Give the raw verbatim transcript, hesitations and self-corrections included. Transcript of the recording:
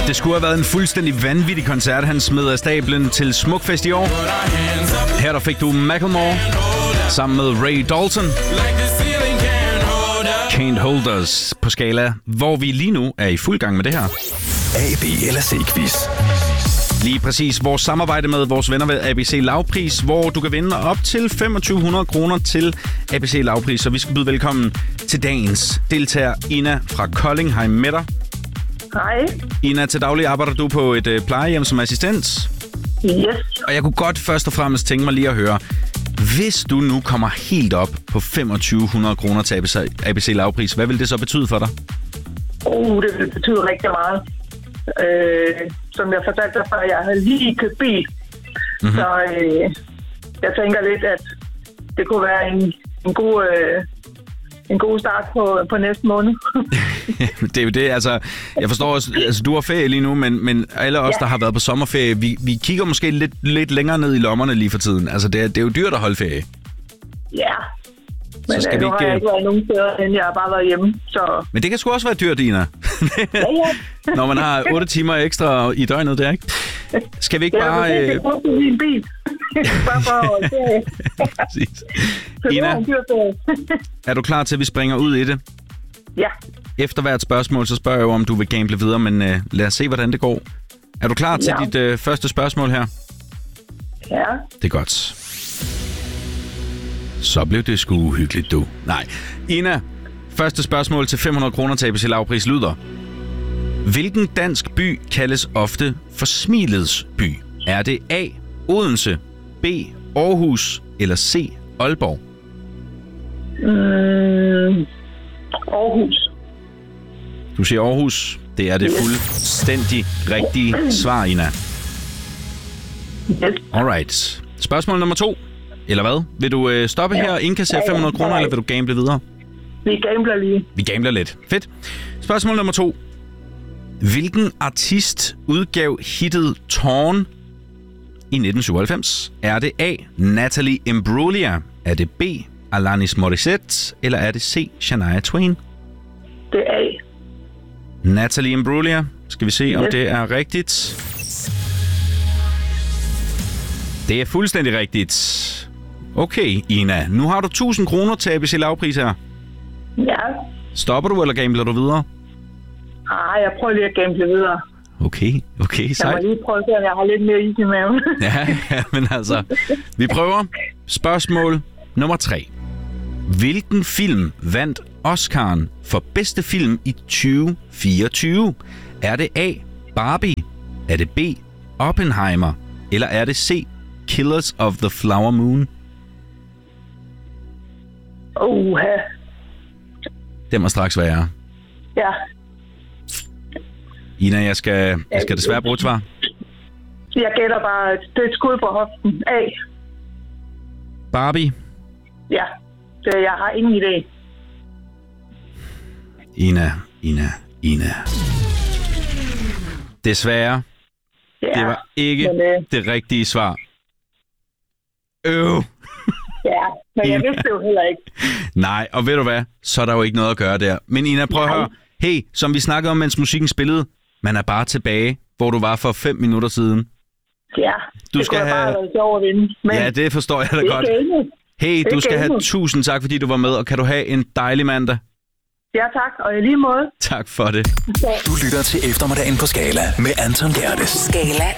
Det skulle have været en fuldstændig vanvittig koncert, han smed af stablen til Smukfest i år. Her der fik du Macklemore sammen med Ray Dalton. Can't Hold Us på skala, hvor vi lige nu er i fuld gang med det her. A, B eller C-quiz. Lige præcis vores samarbejde med vores venner ved A B C Lavpris, hvor du kan vinde op til femogtyve hundrede kroner til A B C Lavpris. Så vi skal byde velkommen til dagens deltager, Ina fra Kolding. Hej med dig. Hej. Ina, til daglig arbejder du på et øh, plejehjem som assistent. Yes. Og jeg kunne godt først og fremmest tænke mig lige at høre, hvis du nu kommer helt op på femogtyve hundrede kroner til A B C Lavpris, hvad vil det så betyde for dig? Uh, det vil betyde rigtig meget. Øh, som jeg fortalte dig før, jeg havde lige købt bil. Mm-hmm. Så øh, jeg tænker lidt, at det kunne være en, en god... Øh, En god start på, på næste måned. Det er jo det, altså... Jeg forstår også, altså du har ferie lige nu, men, men alle os, ja. der har været på sommerferie, vi, vi kigger måske lidt, lidt længere ned i lommerne lige for tiden. Altså, det er, det er jo dyrt at holde ferie. Ja. Men så skal øh, vi nu ikke... har jeg ikke været nogen steder, end jeg har bare været hjemme, så... Men det kan sgu også være dyrt, Ina. Ja, ja. Når man har otte timer ekstra i døgnet, der, ikke? Skal vi ikke bare... Ja, jeg har øh... en bil. Bare for at holde ferie. Præcis. Ina, er du klar til, at vi springer ud i det? Ja. Efter hvert spørgsmål, så spørger jeg jo, om du vil gamble videre, men øh, lad os se, hvordan det går. Er du klar til ja. dit øh, første spørgsmål her? Ja. Det er godt. Så blev det sgu uhyggeligt, du. Nej. Ina, første spørgsmål til fem hundrede kroner til A B C Lavpris lyder. Hvilken dansk by kaldes ofte for Smilets by? Er det A. Odense, B. Aarhus eller C. Aalborg? Mm, Aarhus. Du siger Aarhus. Det er det fuldstændig rigtige svar, Ina. Yes. Alright. Spørgsmål nummer to. Eller hvad? Vil du øh, stoppe ja. her og indkassere fem hundrede kroner, eller vil du gamble videre? Vi gambler lige. Vi gambler lidt. Fedt. Spørgsmål nummer to. Hvilken artist udgav hittet Torn i nitten syvoghalvfems? Er det A. Natalie Imbruglia? Er det B. Alanis Morissette? Eller er det C. Shania Twain? Det er A. Natalie Imbruglia. Skal vi se, yes. om det er rigtigt? Det er fuldstændig rigtigt. Okay, Ina. Nu har du tusind kroner til A B C Lavpris her. Ja. Stopper du, eller gambler du videre? Ah, jeg prøver lige at gamble videre. Okay, okay, sejt. Jeg må lige prøve at se, om jeg har lidt mere is i maven. ja, ja, men altså, vi prøver. Spørgsmål nummer tre. Hvilken film vandt Oscar'en for bedste film i tyve fireogtyve? Er det A. Barbie? Er det B. Oppenheimer? Eller er det C. Killers of the Flower Moon? Uha. Det må straks være. Ja. Ina, jeg skal, jeg skal desværre bruge et svar. Jeg gætter bare, det er et skud på hoften. A. Barbie? Ja, det, jeg har ingen idé. Ina, Ina, Ina. Desværre, ja, det var ikke men, øh... det rigtige svar. Øv! Ja, men jeg vidste det jo heller ikke. Nej, og ved du hvad? Så er der jo ikke noget at gøre der. Men Ina, prøv at høre. Hey, som vi snakkede om, mens musikken spillede, man er bare tilbage, hvor du var for fem minutter siden. Ja, du det skal kunne have... bare være sjovt at vinde. Men ja, det forstår jeg da godt. Gælde. Hey, du skal have tusind tak, fordi du var med, og kan du have en dejlig mandag. Ja, tak, og i lige måde. Tak for det. Du lytter til Eftermiddagen på Skala med Anton Gerdes. Skala